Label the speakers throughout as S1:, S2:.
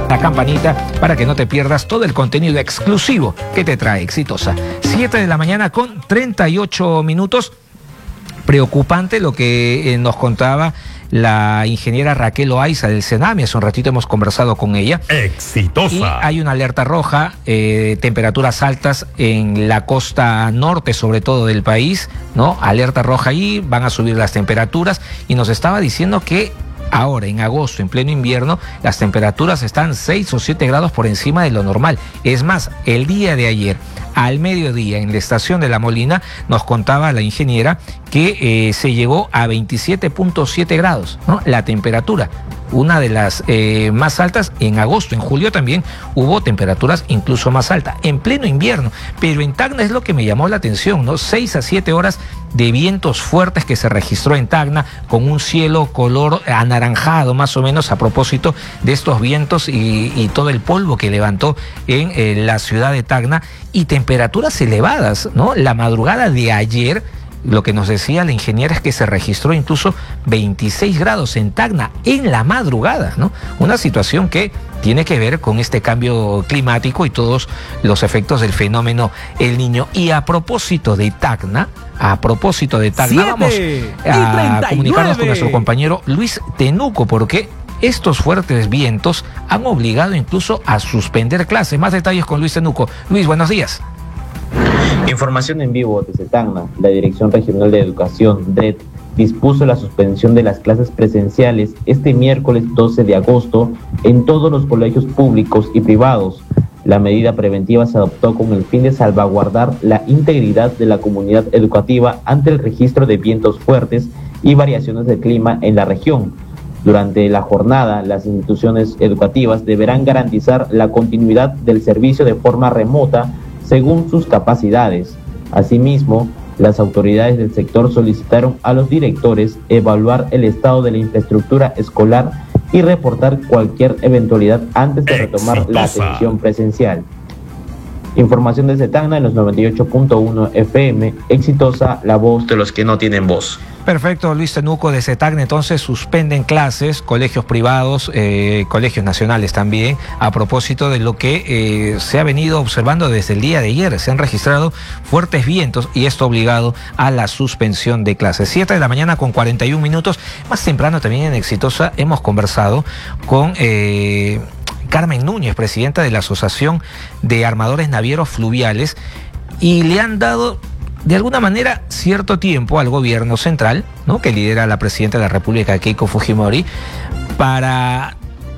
S1: la campanita para que no te pierdas todo el contenido exclusivo que te trae Exitosa. 7 de la mañana con 38 minutos. Preocupante lo que nos contaba la ingeniera Raquel Loaiza del Senami. Hace un ratito hemos conversado con ella.
S2: Exitosa.
S1: Y hay una alerta roja, temperaturas altas en la costa norte, sobre todo del país, ¿no? Alerta roja ahí, van a subir las temperaturas y nos estaba diciendo que ahora, en agosto, en pleno invierno, las temperaturas están 6 o 7 grados por encima de lo normal. Es más, el día de ayer, al mediodía, en la estación de La Molina, nos contaba la ingeniera que se llegó a 27.7 grados, ¿no? La temperatura, una de las más altas en agosto. En julio también hubo temperaturas incluso más altas, en pleno invierno. Pero en Tacna es lo que me llamó la atención, ¿no? 6 a 7 horas de vientos fuertes que se registró en Tacna, con un cielo color anaranjado más o menos, a propósito de estos vientos y todo el polvo que levantó en la ciudad de Tacna, y temperaturas elevadas, ¿no? La madrugada de ayer, lo que nos decía la ingeniera es que se registró incluso 26 grados en Tacna en la madrugada, ¿no? Una situación que tiene que ver con este cambio climático y todos los efectos del fenómeno El Niño. Y a propósito de Tacna, vamos a comunicarnos con nuestro compañero Luis Tenuco, porque estos fuertes vientos han obligado incluso a suspender clases. Más detalles con Luis Tenuco. Luis, buenos días.
S3: Información en vivo desde Tacna. La Dirección Regional de Educación, DRED, dispuso la suspensión de las clases presenciales este miércoles 12 de agosto en todos los colegios públicos y privados. La medida preventiva se adoptó con el fin de salvaguardar la integridad de la comunidad educativa ante el registro de vientos fuertes y variaciones del clima en la región. Durante la jornada, las instituciones educativas deberán garantizar la continuidad del servicio de forma remota según sus capacidades. Asimismo, las autoridades del sector solicitaron a los directores evaluar el estado de la infraestructura escolar y reportar cualquier eventualidad antes de retomar la atención presencial. Información desde Tacna en los 98.1 FM, Exitosa, la voz de los que no tienen voz.
S1: Perfecto, Luis Tenuco desde Tacna. Entonces suspenden clases, colegios privados, colegios nacionales también, a propósito de lo que se ha venido observando desde el día de ayer. Se han registrado fuertes vientos y esto ha obligado a la suspensión de clases. 7 de la mañana con 41 minutos. Más temprano también en Exitosa hemos conversado con Carmen Núñez, presidenta de la Asociación de Armadores Navieros Fluviales, y le han dado de alguna manera cierto tiempo al gobierno central, ¿no?, que lidera la presidenta de la República, Keiko Fujimori, para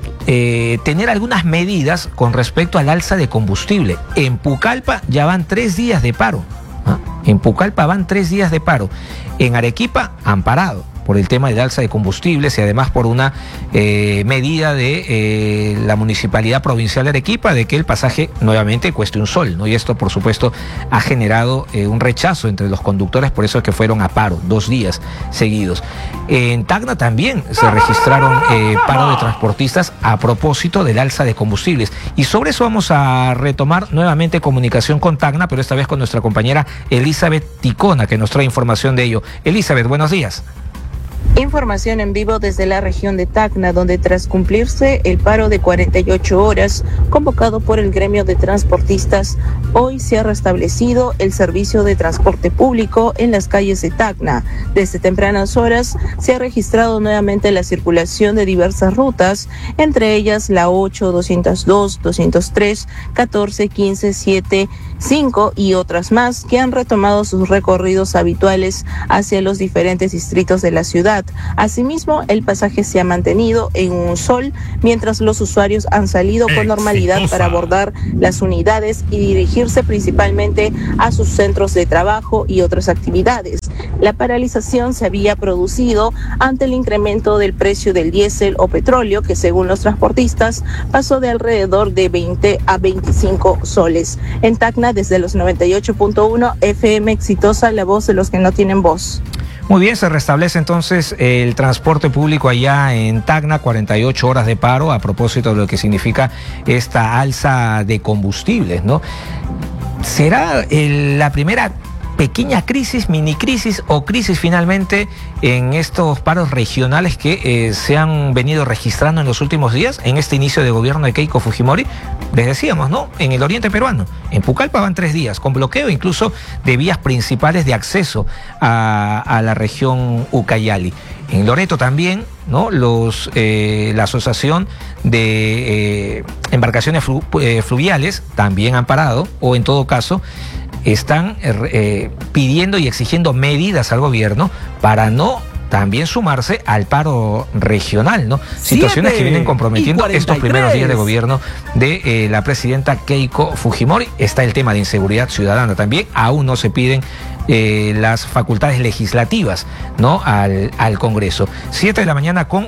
S1: tener algunas medidas con respecto al alza de combustible. En Pucallpa ya van 3 días de paro, ¿no? En Pucallpa van 3 días de paro. En Arequipa han parado por el tema del alza de combustibles y además por una medida de la Municipalidad Provincial de Arequipa de que el pasaje nuevamente cueste un sol, ¿no? Y esto, por supuesto, ha generado un rechazo entre los conductores, por eso es que fueron a paro 2 días seguidos. En Tacna también se registraron paro de transportistas a propósito del alza de combustibles. Y sobre eso vamos a retomar nuevamente comunicación con Tacna, pero esta vez con nuestra compañera Elizabeth Ticona, que nos trae información de ello. Elizabeth, buenos días.
S4: Información en vivo desde la región de Tacna, donde tras cumplirse el paro de 48 horas convocado por el gremio de transportistas, hoy se ha restablecido el servicio de transporte público en las calles de Tacna. Desde tempranas horas se ha registrado nuevamente la circulación de diversas rutas, entre ellas la 8, 202, 203, 14, 15, 7, 5 y otras más que han retomado sus recorridos habituales hacia los diferentes distritos de la ciudad. Asimismo, el pasaje se ha mantenido en un sol, mientras los usuarios han salido con normalidad para abordar las unidades y dirigirse principalmente a sus centros de trabajo y otras actividades. La paralización se había producido ante el incremento del precio del diésel o petróleo, que según los transportistas pasó de alrededor de 20 a 25 soles. En Tacna, desde los 98.1 FM Exitosa, la voz de los que no tienen voz.
S1: Muy bien, se restablece entonces el transporte público allá en Tacna, 48 horas de paro a propósito de lo que significa esta alza de combustibles, ¿no? ¿Será la primera pequeña crisis, mini crisis o crisis finalmente en estos paros regionales que se han venido registrando en los últimos días, en este inicio de gobierno de Keiko Fujimori. Les decíamos, ¿no? En el oriente peruano, en Pucallpa van 3 días, con bloqueo incluso de vías principales de acceso a la región Ucayali. En Loreto también, ¿no? La Asociación de Embarcaciones Fluviales también han parado, o en todo caso están pidiendo y exigiendo medidas al gobierno para no también sumarse al paro regional, ¿no? Situaciones que vienen comprometiendo estos primeros días de gobierno de la presidenta Keiko Fujimori. Está el tema de inseguridad ciudadana también. Aún no se piden las facultades legislativas, ¿no? al Congreso. 7 de la mañana con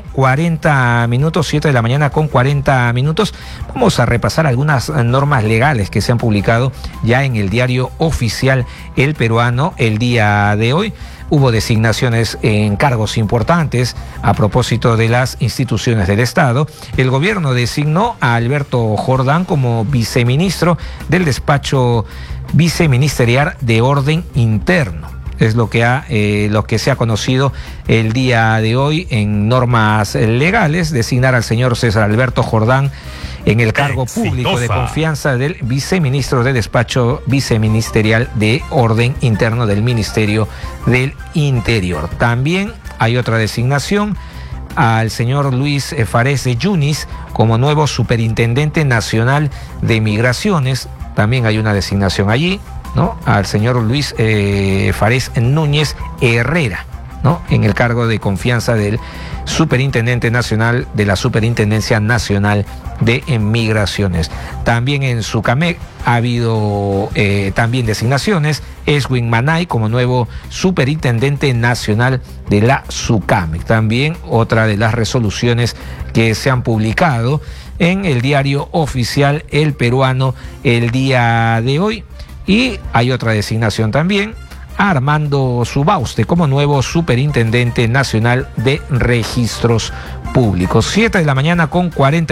S1: 40 minutos, 7 de la mañana con 40 minutos. Vamos a repasar algunas normas legales que se han publicado ya en el diario oficial El Peruano el día de hoy. Hubo designaciones en cargos importantes a propósito de las instituciones del Estado. El gobierno designó a Alberto Jordán como viceministro del despacho viceministerial de orden interno. Es lo que se ha conocido el día de hoy en normas legales, designar al señor César Alberto Jordán en el cargo público de confianza del viceministro de despacho viceministerial de orden interno del Ministerio del Interior. También hay otra designación al señor Luis Fares de Yunis como nuevo superintendente nacional de migraciones. También hay una designación allí, ¿no? Al señor Luis Fares Núñez Herrera, ¿no? En el cargo de confianza del superintendente nacional de la Superintendencia Nacional de Migraciones. También en Sucamec ha habido también designaciones. Eswin Manay como nuevo superintendente nacional de la Sucamec. También otra de las resoluciones que se han publicado en el diario oficial El Peruano el día de hoy. Y hay otra designación también, a Armando Subauste como nuevo superintendente nacional de registros públicos. 7 de la mañana con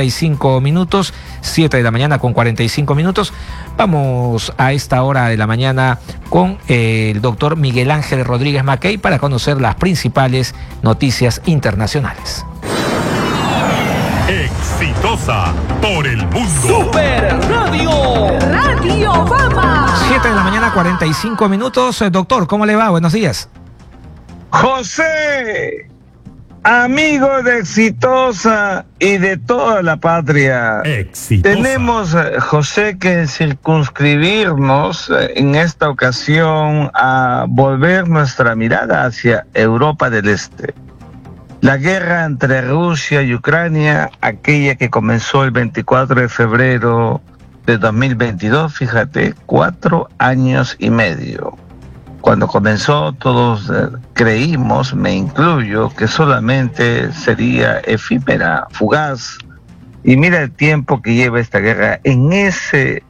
S1: 45 minutos, 7 de la mañana con 45 minutos. Vamos a esta hora de la mañana con el doctor Miguel Ángel Rodríguez Mackey para conocer las principales noticias internacionales.
S2: Exitosa por el mundo.
S5: Super Radio Fama.
S1: 7 de la mañana 45 minutos. Doctor, ¿cómo le va? Buenos días.
S6: José, amigo de Exitosa y de toda la patria.
S2: Exitosa.
S6: Tenemos, José, que circunscribirnos en esta ocasión a volver nuestra mirada hacia Europa del Este. La guerra entre Rusia y Ucrania, aquella que comenzó el 24 de febrero de 2022, fíjate, 4 años y medio. Cuando comenzó todos creímos, me incluyo, que solamente sería efímera, fugaz. Y mira el tiempo que lleva esta guerra. En ese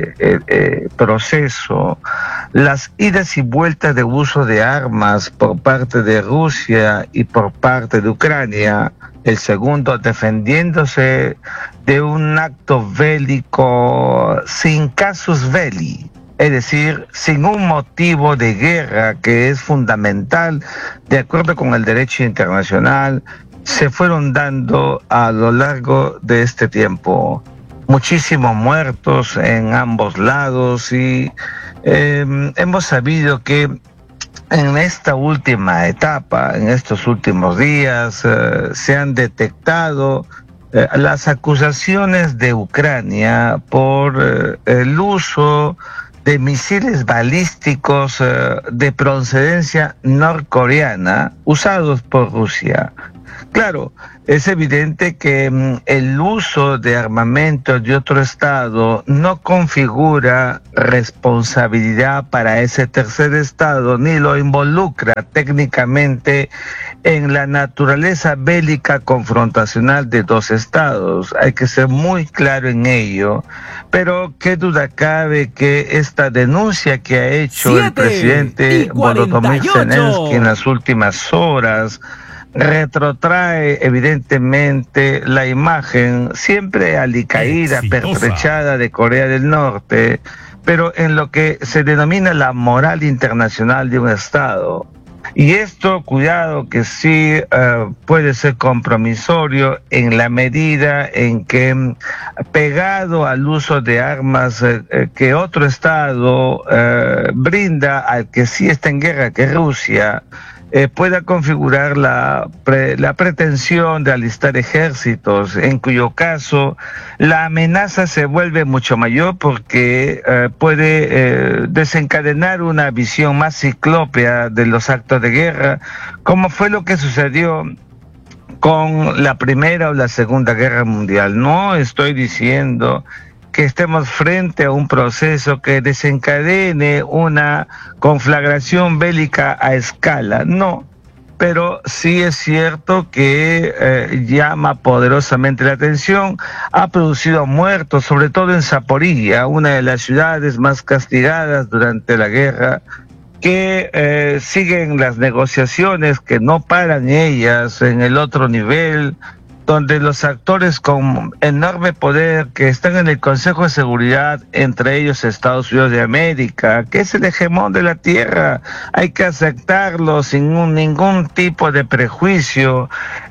S6: proceso, las idas y vueltas de uso de armas por parte de Rusia y por parte de Ucrania, el segundo defendiéndose de un acto bélico sin casus belli, es decir, sin un motivo de guerra que es fundamental de acuerdo con el derecho internacional, se fueron dando a lo largo de este tiempo. Muchísimos muertos en ambos lados y hemos sabido que en esta última etapa, en estos últimos días, se han detectado las acusaciones de Ucrania por el uso de misiles balísticos de procedencia norcoreana usados por Rusia. Claro, es evidente que el uso de armamento de otro estado no configura responsabilidad para ese tercer estado, ni lo involucra técnicamente en la naturaleza bélica confrontacional de dos estados. Hay que ser muy claro en ello, pero qué duda cabe que esta denuncia que ha hecho el presidente Volodymyr Zelensky en las últimas horas retrotrae evidentemente la imagen siempre alicaída, pertrechada de Corea del Norte, pero en lo que se denomina la moral internacional de un Estado. Y esto, cuidado, que sí puede ser compromisorio en la medida en que, pegado al uso de armas que otro Estado brinda al que sí está en guerra, que es Rusia, pueda configurar la pretensión de alistar ejércitos, en cuyo caso la amenaza se vuelve mucho mayor porque puede desencadenar una visión más ciclópea de los actos de guerra, como fue lo que sucedió con la Primera o la Segunda Guerra Mundial. No estoy diciendo que estemos frente a un proceso que desencadene una conflagración bélica a escala, no, pero sí es cierto que llama poderosamente la atención, ha producido muertos, sobre todo en Zaporilla, una de las ciudades más castigadas durante la guerra, que siguen las negociaciones, que no paran ellas en el otro nivel, donde los actores con enorme poder que están en el Consejo de Seguridad, entre ellos Estados Unidos de América, que es el hegemón de la tierra, hay que aceptarlo sin ningún tipo de prejuicio,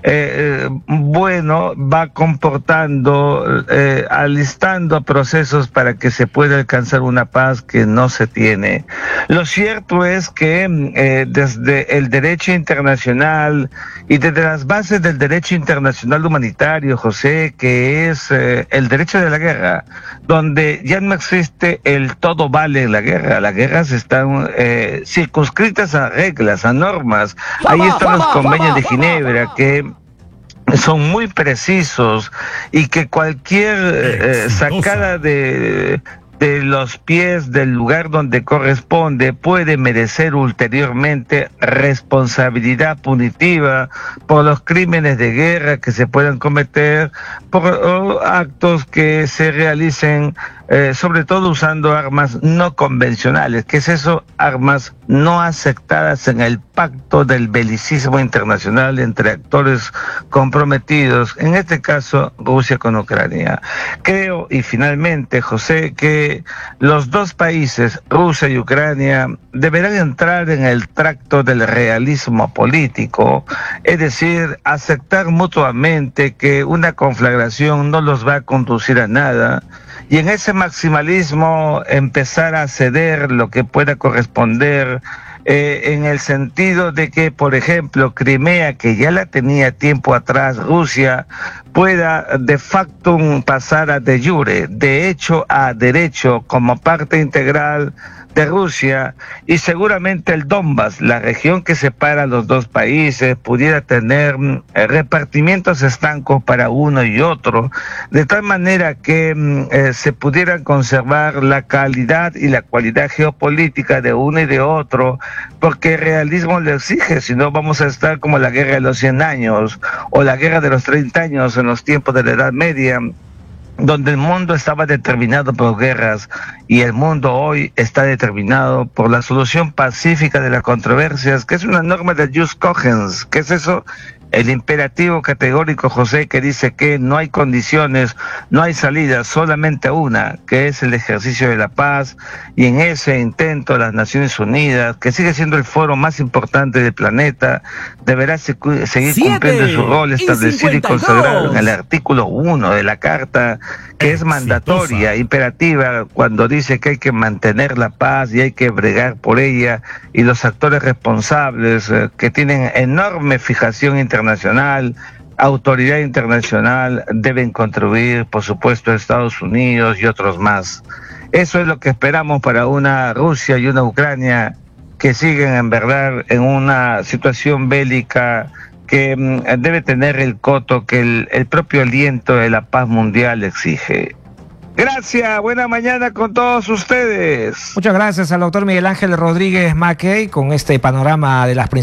S6: bueno, va comportando, alistando procesos para que se pueda alcanzar una paz que no se tiene. Lo cierto es que desde el derecho internacional y desde las bases del derecho internacional humanitario, José, que es el derecho de la guerra, donde ya no existe el todo vale en la guerra. Las guerras están circunscritas a reglas, a normas. Ahí están los convenios de Ginebra que son muy precisos y que cualquier sacada de los pies del lugar donde corresponde puede merecer ulteriormente responsabilidad punitiva por los crímenes de guerra que se puedan cometer, por actos que se realicen sobre todo usando armas no convencionales. ¿Qué es eso? Armas no aceptadas en el pacto del belicismo internacional entre actores comprometidos, en este caso Rusia con Ucrania. Creo, y finalmente, José, que los dos países, Rusia y Ucrania, deberán entrar en el tracto del realismo político, es decir, aceptar mutuamente que una conflagración no los va a conducir a nada, y en ese maximalismo empezar a ceder lo que pueda corresponder, en el sentido de que, por ejemplo, Crimea, que ya la tenía tiempo atrás Rusia, pueda de facto pasar a de jure, de hecho a derecho, como parte integral de Rusia, y seguramente el Donbass, la región que separa los dos países, pudiera tener repartimientos estancos para uno y otro, de tal manera que se pudieran conservar la calidad y la cualidad geopolítica de uno y de otro, porque el realismo lo exige, si no vamos a estar como la guerra de los 100 años o la guerra de los 30 años en los tiempos de la Edad Media, donde el mundo estaba determinado por guerras y el mundo hoy está determinado por la solución pacífica de las controversias, que es una norma de jus cogens. ¿Qué es eso? El imperativo categórico, José, que dice que no hay condiciones, no hay salida, solamente una, que es el ejercicio de la paz, y en ese intento las Naciones Unidas, que sigue siendo el foro más importante del planeta, deberá seguir cumpliendo su rol establecido y consagrado en el artículo 1 de la Carta, que es mandatoria, imperativa, cuando dice que hay que mantener la paz y hay que bregar por ella, y los actores responsables que tienen enorme fijación internacional, autoridad internacional, deben contribuir, por supuesto, Estados Unidos y otros más. Eso es lo que esperamos para una Rusia y una Ucrania que siguen en verdad en una situación bélica que debe tener el coto que el propio aliento de la paz mundial exige. Gracias, buena mañana con todos ustedes.
S1: Muchas gracias al doctor Miguel Ángel Rodríguez Mackey con este panorama de las